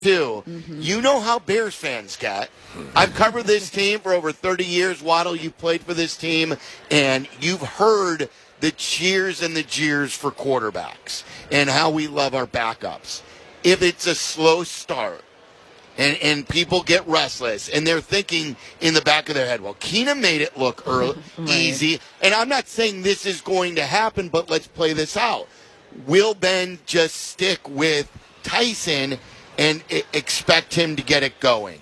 too. You know how Bears fans get. I've covered this team for over 30 years. Waddle, you played for this team, and you've heard the cheers and the jeers for quarterbacks and how we love our backups. If it's a slow start and people get restless and they're thinking in the back of their head, well, Keenum made it look easy, and I'm not saying this is going to happen, but let's play this out. Will Ben just stick with Tyson and expect him to get it going?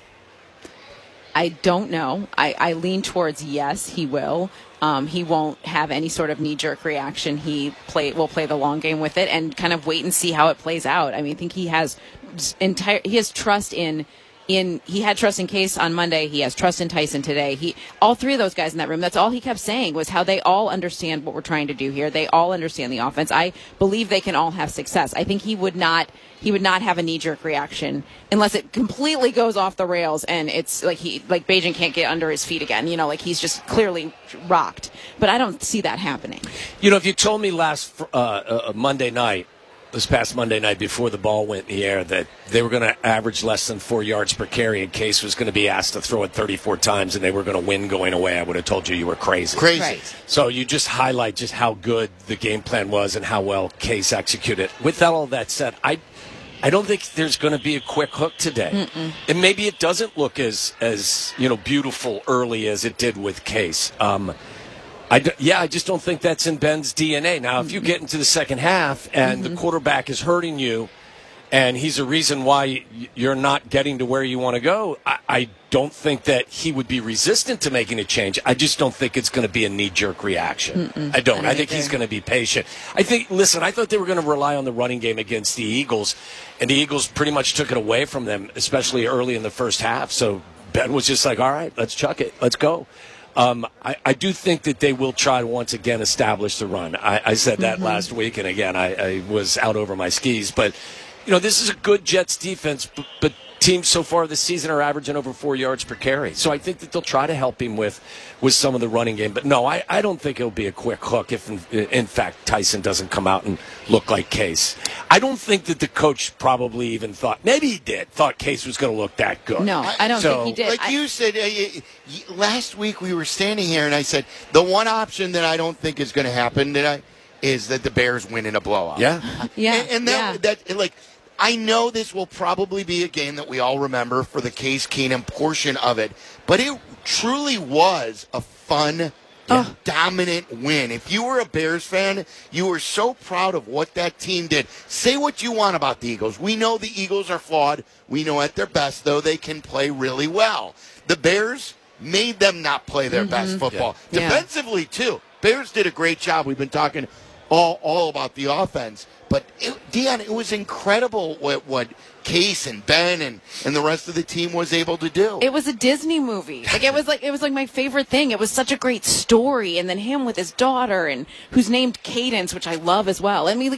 I don't know. I lean towards yes, he will. He won't have any sort of knee-jerk reaction. He will play the long game with it and kind of wait and see how it plays out. I mean, I think he has trust in he had trust in Case on Monday. He has trust in Tyson today. All three of those guys in that room, that's all he kept saying was how they all understand what we're trying to do here. They all understand the offense. I believe they can all have success. I think he would not have a knee-jerk reaction unless it completely goes off the rails and it's like Bajan can't get under his feet again. You know, like he's just clearly rocked. But I don't see that happening. You know, if you told me this past Monday night before the ball went in the air, that they were going to average less than 4 yards per carry and Case was going to be asked to throw it 34 times and they were going to win going away, I would have told you were crazy. Right. So you just highlight just how good the game plan was and how well Case executed. With all that said, I don't think there's going to be a quick hook today. And maybe it doesn't look as beautiful early as it did with Case. I just don't think that's in Ben's DNA. Now, if you get into the second half and the quarterback is hurting you and he's a reason why you're not getting to where you want to go, I don't think that he would be resistant to making a change. I just don't think it's going to be a knee-jerk reaction. I don't. I think he's going to be patient. I thought they were going to rely on the running game against the Eagles, and the Eagles pretty much took it away from them, especially early in the first half. So Ben was just like, all right, let's chuck it. Let's go. I do think that they will try to once again establish the run. I said that last week, and again, I was out over my skis. But, this is a good Jets defense, but teams so far this season are averaging over 4 yards per carry. So I think that they'll try to help him with some of the running game. But, no, I don't think it'll be a quick hook if, in fact, Tyson doesn't come out and look like Case. I don't think that the coach probably even thought Case was going to look that good. No, I don't think he did. Like you said, last week we were standing here and I said, the one option that I don't think is going to happen is that the Bears win in a blowout. Yeah. And I know this will probably be a game that we all remember for the Case Keenum portion of it, but it truly was a fun, dominant win. If you were a Bears fan, you were so proud of what that team did. Say what you want about the Eagles. We know the Eagles are flawed. We know at their best, though, they can play really well. The Bears made them not play their best football. Yeah. Defensively, too. Bears did a great job. We've been talking all about the offense. But, Deion, it was incredible what Case and Ben and the rest of the team was able to do. It was a Disney movie. It was like my favorite thing. It was such a great story, and then him with his daughter, and who's named Cadence, which I love as well. I mean,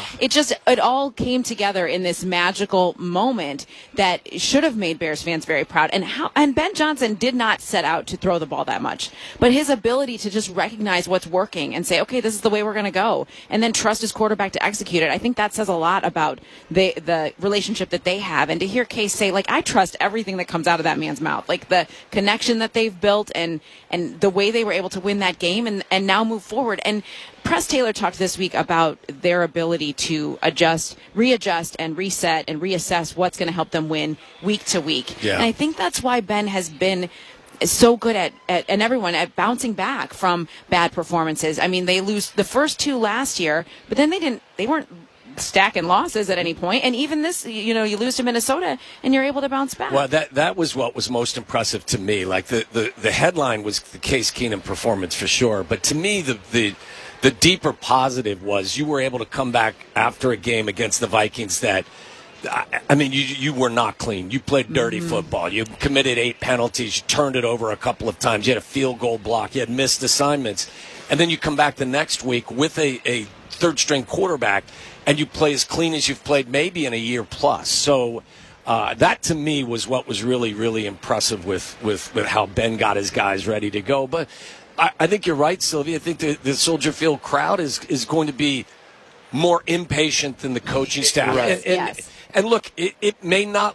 it all came together in this magical moment that should have made Bears fans very proud. And Ben Johnson did not set out to throw the ball that much, but his ability to just recognize what's working and say, okay, this is the way we're going to go, and then trust his quarterback to execute it. I think that says a lot about the relationship that they have, and to hear Case say, I trust everything that comes out of that man's mouth, the connection that they've built and the way they were able to win that game and now move forward. And Press Taylor talked this week about their ability to readjust and reset and reassess what's going to help them win week to week. Yeah. And I think that's why Ben has been so good and everyone at bouncing back from bad performances. I mean, they lose the first two last year, but then they weren't stacking losses at any point. And even this, you lose to Minnesota and you're able to bounce back. Well, that was what was most impressive to me. The headline was the Case Keenum performance for sure. But to me, the deeper positive was you were able to come back after a game against the Vikings that, I mean, you were not clean. You played dirty football. You committed 8 penalties. You turned it over a couple of times. You had a field goal block. You had missed assignments. And then you come back the next week with a third-string quarterback, and you play as clean as you've played maybe in a year plus. So that, to me, was what was really, really impressive with how Ben got his guys ready to go. But I think you're right, Sylvia. I think the Soldier Field crowd is going to be more impatient than the coaching staff. Yes. And look, it may not